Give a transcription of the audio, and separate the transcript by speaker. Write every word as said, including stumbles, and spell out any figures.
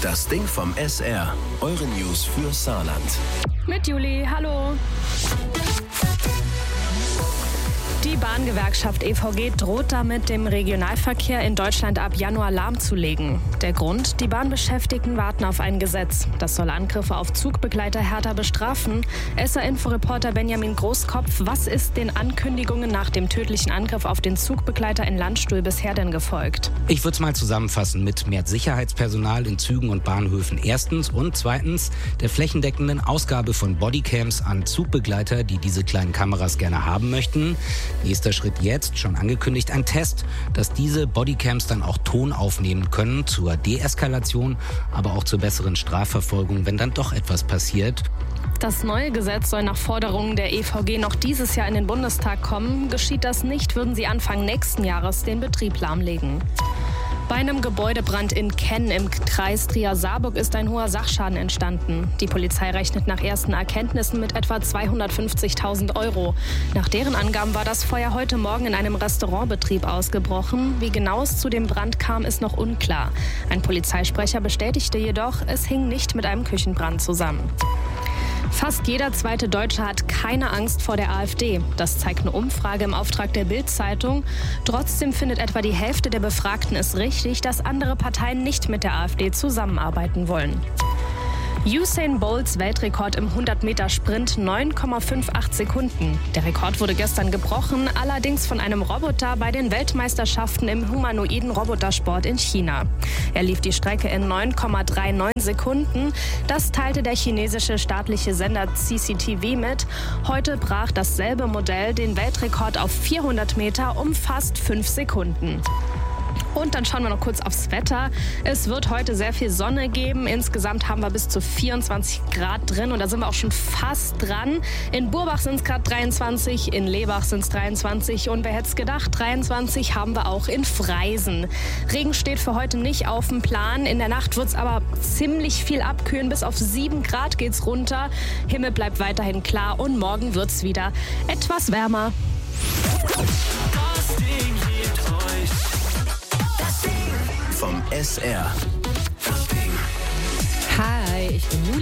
Speaker 1: Das Ding vom S R. Eure News für Saarland.
Speaker 2: Mit Juli, hallo. Die Bahngewerkschaft E V G droht damit, dem Regionalverkehr in Deutschland ab Januar lahmzulegen. Der Grund? Die Bahnbeschäftigten warten auf ein Gesetz. Das soll Angriffe auf Zugbegleiter härter bestrafen. S R-Info-Reporter Benjamin Großkopf, was ist den Ankündigungen nach dem tödlichen Angriff auf den Zugbegleiter in Landstuhl bisher denn gefolgt?
Speaker 3: Ich würde es mal zusammenfassen mit mehr Sicherheitspersonal in Zügen und Bahnhöfen erstens und zweitens der flächendeckenden Ausgabe von Bodycams an Zugbegleiter, die diese kleinen Kameras gerne haben möchten. Nächster Schritt jetzt, schon angekündigt, ein Test, dass diese Bodycams dann auch Ton aufnehmen können zur Deeskalation, aber auch zur besseren Strafverfolgung, wenn dann doch etwas passiert.
Speaker 2: Das neue Gesetz soll nach Forderungen der E V G noch dieses Jahr in den Bundestag kommen. Geschieht das nicht, würden sie Anfang nächsten Jahres den Betrieb lahmlegen. Bei einem Gebäudebrand in Kenn im Kreis Trier-Saarburg ist ein hoher Sachschaden entstanden. Die Polizei rechnet nach ersten Erkenntnissen mit etwa zweihundertfünfzigtausend Euro. Nach deren Angaben war das Feuer heute Morgen in einem Restaurantbetrieb ausgebrochen. Wie genau es zu dem Brand kam, ist noch unklar. Ein Polizeisprecher bestätigte jedoch, es hing nicht mit einem Küchenbrand zusammen. Fast jeder zweite Deutsche hat keine Angst vor der AfD. Das zeigt eine Umfrage im Auftrag der Bild-Zeitung. Trotzdem findet etwa die Hälfte der Befragten es richtig, dass andere Parteien nicht mit der AfD zusammenarbeiten wollen. Usain Bolts Weltrekord im hundert-Meter-Sprint neun Komma acht Sekunden. Der Rekord wurde gestern gebrochen, allerdings von einem Roboter bei den Weltmeisterschaften im humanoiden Robotersport in China. Er lief die Strecke in neun Komma neununddreißig Sekunden. Das teilte der chinesische staatliche Sender C C T V mit. Heute brach dasselbe Modell den Weltrekord auf vierhundert Meter um fast fünf Sekunden. Und dann schauen wir noch kurz aufs Wetter. Es wird heute sehr viel Sonne geben. Insgesamt haben wir bis zu vierundzwanzig Grad drin und da sind wir auch schon fast dran. In Burbach sind es gerade dreiundzwanzig, in Lebach sind es dreiundzwanzig und wer hätte es gedacht, dreiundzwanzig haben wir auch in Freisen. Regen steht für heute nicht auf dem Plan. In der Nacht wird es aber ziemlich viel abkühlen. Bis auf sieben Grad geht's runter. Himmel bleibt weiterhin klar und morgen wird es wieder etwas wärmer.
Speaker 1: Das Ding liebt euch. Vom S R. Das Ding.
Speaker 4: Hi, ich bin Juli.